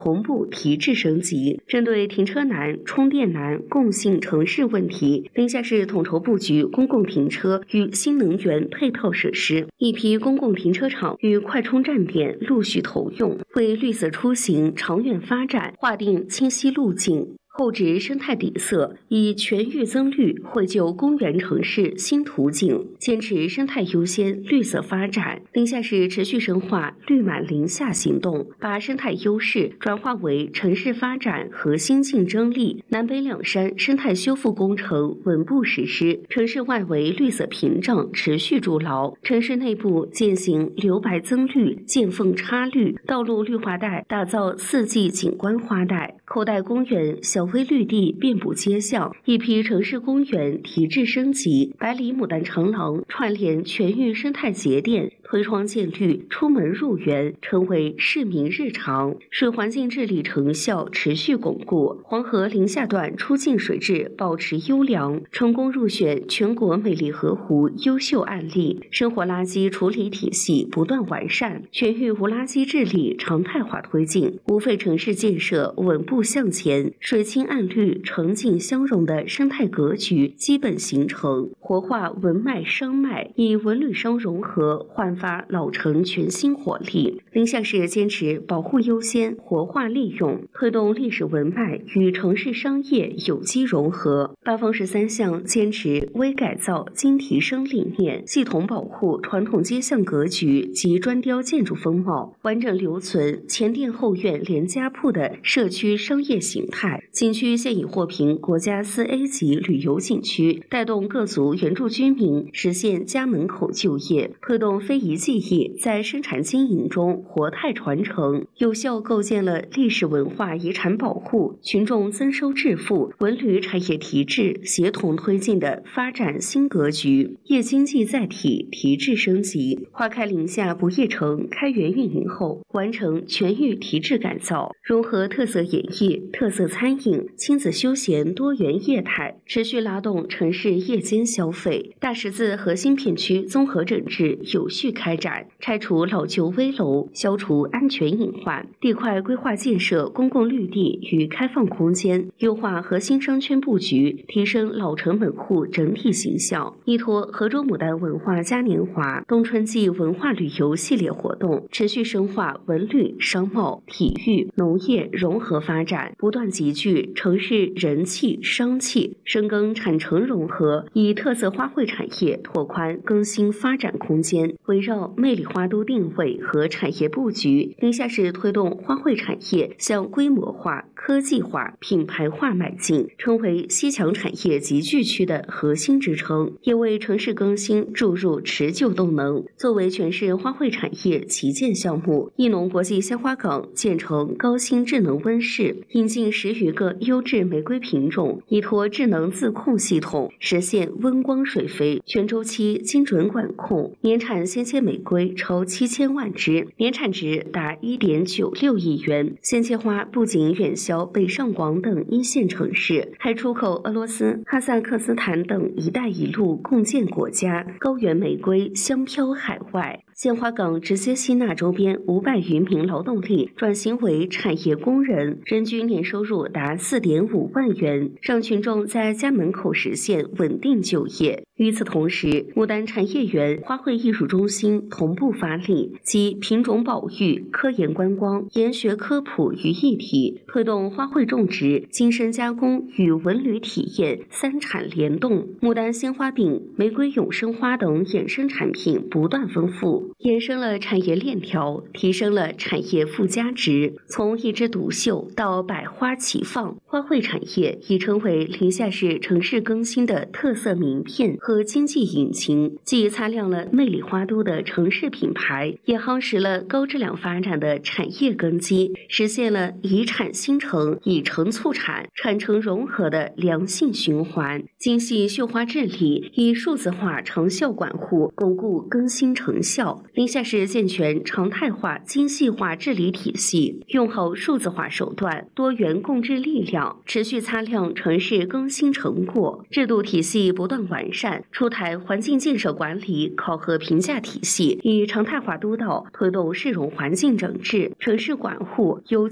同步提质升级，针对停车难、充电难、共性城市问题，临夏市统筹布局公共停车与新能源配套设施，一批公共停车场与快充站点陆续投用，为绿色出行长远发展划定清晰路径。厚植生态底色，以全域增绿绘就公园城市新图景，坚持生态优先、绿色发展。临夏市持续深化绿满临夏行动，把生态优势转化为城市发展核心竞争力。南北两山生态修复工程稳步实施，城市外围绿色屏障持续筑牢，城市内部践行留白增绿、见缝插绿，道路绿化带打造四季景观花带，口袋公园小微绿地遍布街巷，一批城市公园提质升级，百里牡丹长廊串联全域生态节点，推窗见绿，出门入园成为市民日常。水环境治理成效持续巩固，黄河临夏段出境水质保持优良，成功入选全国美丽河湖优秀案例。生活垃圾处理体系不断完善，全域无垃圾治理常态化推进，无废城市建设稳步向前，水清岸绿、城景相融的生态格局基本形成，活化文脉商脉，以文旅商融合焕发老城全新活力。临夏市坚持保护优先、活化利用，推动历史文脉与城市商业有机融合。八方13项坚持微改造、精提升理念，系统保护传统街巷格局及砖雕建筑风貌，完整留存前店后院连家铺的社区商业形态。景区现已获评国家4A 级旅游景区，带动各族原住居民实现家门口就业，推动非遗技艺在生产经营中活态传承，有效构建了历史文化遗产保护、群众增收致富、文旅产业提质协同推进的发展新格局。夜经济载体提质升级，花开临夏不夜城开园运营后，完成全域提质改造，融合特色演艺、特色餐饮、亲子休闲多元业态，持续拉动城市夜间消费。大十字核心片区综合整治有序开展，拆除老旧危楼，消除安全隐患，地块规划建设公共绿地与开放空间，优化核心商圈布局，提升老城门户整体形象。依托河州牡丹文化嘉年华、冬春季文化旅游系列活动，持续深化文旅、商贸、体育、农业融合发展，不断集聚城市人气、商气，深耕产城融合，以特色花卉产业拓宽更新发展空间。围绕魅力花都定位和产业布局，临夏市推动花卉产业向规模化、科技化、品牌化迈进，成为西强产业集聚区的核心支撑，也为城市更新注入持久动能。作为全市花卉产业旗舰项目，艺农国际鲜花港建成高新智能温室，引进10余个优质玫瑰品种，依托智能自控系统，实现温光水肥全周期精准管控，年产鲜切玫瑰超7000万只，年产值达1.96亿元。鲜切花不仅远销北上广等一线城市，还出口俄罗斯、哈萨克斯坦等一带一路共建国家，高原玫瑰香飘海外。鲜花港直接吸纳周边500余名劳动力，转型为产业工人，人均年收入达4.5万元，让群众在家门口实现稳定就业。与此同时，牡丹产业园、花卉艺术中心同步发力，集品种保育、科研观光、研学科普于一体，推动花卉种植、精深加工与文旅体验3产联动。牡丹鲜花饼、玫瑰永生花等衍生产品不断丰富，延伸了产业链条，提升了产业附加值。从一枝独秀到百花齐放，花卉产业已成为临夏市城市更新的特色名片和经济引擎，既擦亮了魅力花都的城市品牌，也夯实了高质量发展的产业根基，实现了以产新城、以城促产、产城融合的良性循环。精细绣花治理，以数字化长效管护巩固更新成效。临夏市健全常态化、精细化治理体系，用好数字化手段、多元共治力量，持续擦亮城市更新成果。制度体系不断完善，出台环境建设管理考核评价体系，以常态化督导推动市容环境整治、城市管护优